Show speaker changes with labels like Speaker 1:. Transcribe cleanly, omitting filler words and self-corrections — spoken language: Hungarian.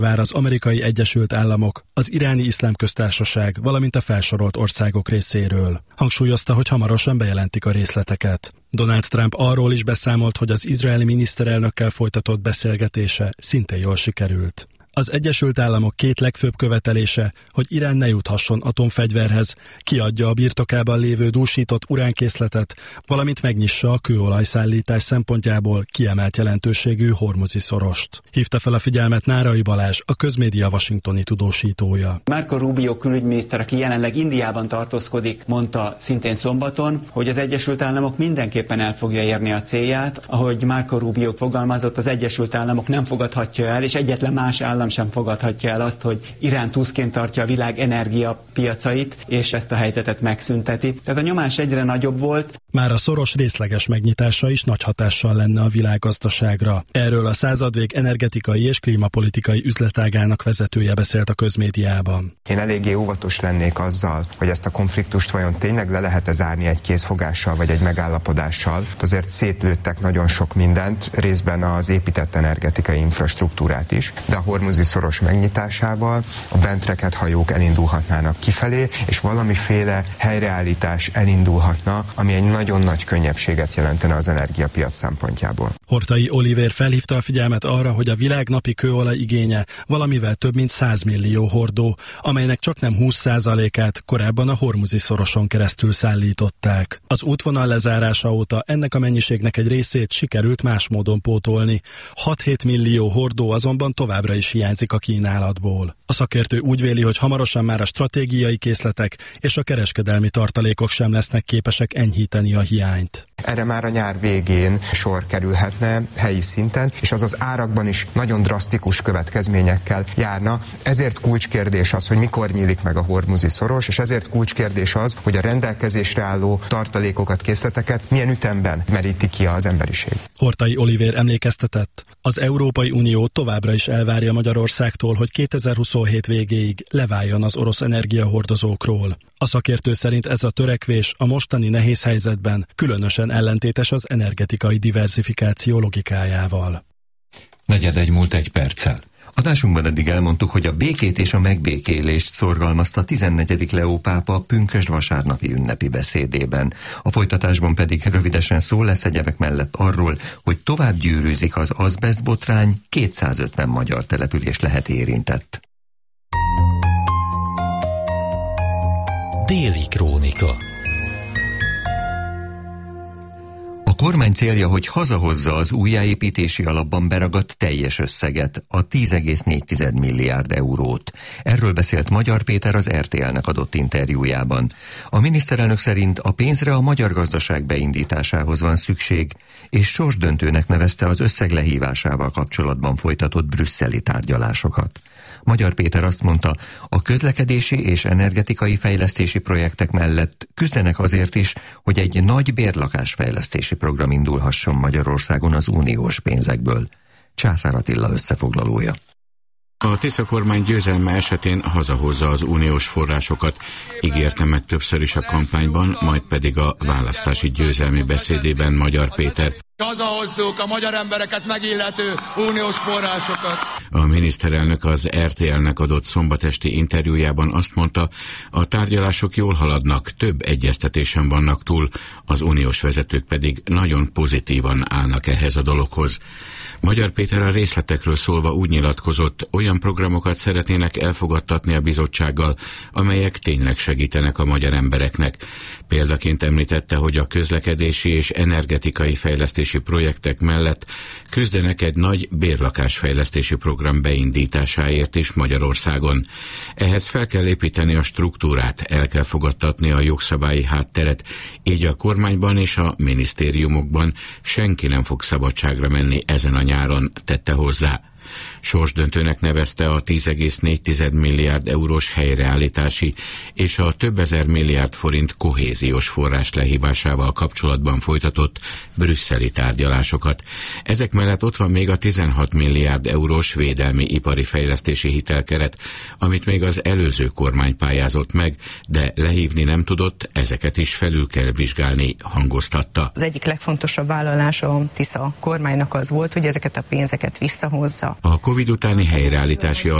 Speaker 1: vár az Amerikai Egyesült Államok, az Iráni Iszlám Köztársaság, valamint a felsorolt országok részéről. Hangsúlyozta, hogy hamarosan bejelentik a részleteket. Donald Trump arról is beszámolt, hogy az izraeli miniszterelnökkel folytatott beszélgetése szintén jól sikerült. Az Egyesült Államok két legfőbb követelése, hogy Irán ne juthasson atomfegyverhez, kiadja a birtokában lévő dúsított uránkészletet, valamint megnyissa a kőolajszállítás szempontjából kiemelt jelentőségű Hormuzi szorost. Hívta fel a figyelmet Nárai Balázs, a Közmédia washingtoni tudósítója.
Speaker 2: Marco Rubio külügyminiszter, aki jelenleg Indiában tartózkodik, mondta szintén szombaton, hogy az Egyesült Államok mindenképpen el fogja érni a célját. Ahogy Marco Rubio fogalmazott, az Egyesült Államok nem fogadhatja el, és egyetlen más állam sem fogadhatja el azt, hogy Irán túszként tartja a világ energiapiacait, és ezt a helyzetet megszünteti. Tehát a nyomás egyre nagyobb volt.
Speaker 1: Már a szoros részleges megnyitása is nagy hatással lenne a világgazdaságra. Erről a századvég energetikai és klímapolitikai üzletágának vezetője beszélt a Közmédiában.
Speaker 3: Én eléggé óvatos lennék azzal, hogy ezt a konfliktust vajon tényleg le lehet-e zárni egy készfogással vagy egy megállapodással. Azért szétlőttek nagyon sok mindent, részben az épített energetikai infrastruktúrát is, de a Hormuzi szoros megnyitásával a bentreket hajók elindulhatnának kifelé, és valamiféle helyreállítás elindulhatna, ami egy nagyon nagy könnyebbséget jelentene az energiapiac szempontjából.
Speaker 1: Horthy Olivér felhívta a figyelmet arra, hogy a világ napi kőolaj igénye valamivel több mint 100 millió hordó, amelynek csaknem 20%-át korábban a Hormuzi szoroson keresztül szállították. Az útvonal lezárása óta ennek a mennyiségnek egy részét sikerült más módon pótolni. 6-7 millió hordó azonban továbbra is hiányzik a kínálatból. A szakértő úgy véli, hogy hamarosan már a stratégiai készletek és a kereskedelmi tartalékok sem lesznek képesek enyhíteni a hiányt.
Speaker 3: Erre már a nyár végén sor kerülhetne helyi szinten, és az az árakban is nagyon drasztikus következményekkel járna. Ezért kulcskérdés az, hogy mikor nyílik meg a Hormuzi szoros, és ezért kulcskérdés az, hogy a rendelkezésre álló tartalékokat, készleteket milyen ütemben meríti ki az emberiség.
Speaker 1: Horthy Olivér emlékeztetett, az Európai Unió továbbra is elvárja Magyarországtól, hogy 2027 végéig leváljon az orosz energiahordozókról. A szakértő szerint ez a törekvés a mostani nehéz helyzetben különösen ellentétes az energetikai diverzifikáció logikájával.
Speaker 4: 4:04 múlt 1 perccel. Adásunkban eddig elmondtuk, hogy a békét és a megbékélést szorgalmazta 14. Leó pápa pünkösd vasárnapi ünnepi beszédében. A folytatásban pedig rövidesen szó lesz egyebek mellett arról, hogy tovább gyűrűzik az azbesztbotrány, 250 magyar település lehet érintett.
Speaker 5: Déli krónika.
Speaker 4: A kormány célja, hogy hazahozza az újjáépítési alapban beragadt teljes összeget, a 10,4 milliárd eurót. Erről beszélt Magyar Péter az RTL-nek adott interjújában. A miniszterelnök szerint a pénzre a magyar gazdaság beindításához van szükség, és sorsdöntőnek nevezte az összeg lehívásával kapcsolatban folytatott brüsszeli tárgyalásokat. Magyar Péter azt mondta, a közlekedési és energetikai fejlesztési projektek mellett küzdenek azért is, hogy egy nagy bérlakásfejlesztési program indulhasson Magyarországon az uniós pénzekből. Császár Attila összefoglalója.
Speaker 6: A Tisza kormány győzelme esetén hazahozza az uniós forrásokat, ígérte meg többször is a kampányban, majd pedig a választási győzelmi beszédében Magyar Péter.
Speaker 7: Hazahozzuk a magyar embereket megillető uniós forrásokat.
Speaker 6: A miniszterelnök az RTL-nek adott szombatesti interjújában azt mondta, a tárgyalások jól haladnak, több egyeztetésen vannak túl, az uniós vezetők pedig nagyon pozitívan állnak ehhez a dologhoz. Magyar Péter a részletekről szólva úgy nyilatkozott, olyan programokat szeretnének elfogadtatni a bizottsággal, amelyek tényleg segítenek a magyar embereknek. Példaként említette, hogy a közlekedési és energetikai fejlesztési projektek mellett küzdenek egy nagy bérlakásfejlesztési program beindításáért is Magyarországon. Ehhez fel kell építeni a struktúrát, el kell fogadtatni a jogszabályi hátteret, így a kormányban és a minisztériumokban senki nem fog szabadságra menni ezen a nyáron, tette hozzá. Sorsdöntőnek nevezte a 10,4 milliárd eurós helyreállítási és a több ezer milliárd forint kohéziós forrás lehívásával kapcsolatban folytatott brüsszeli tárgyalásokat. Ezek mellett ott van még a 16 milliárd eurós védelmi ipari fejlesztési hitelkeret, amit még az előző kormány pályázott meg, de lehívni nem tudott, ezeket is felül kell vizsgálni, hangoztatta.
Speaker 8: Az egyik legfontosabb vállalás a Tisza kormánynak az volt, hogy ezeket a pénzeket visszahozza.
Speaker 6: A Covid utáni helyreállítási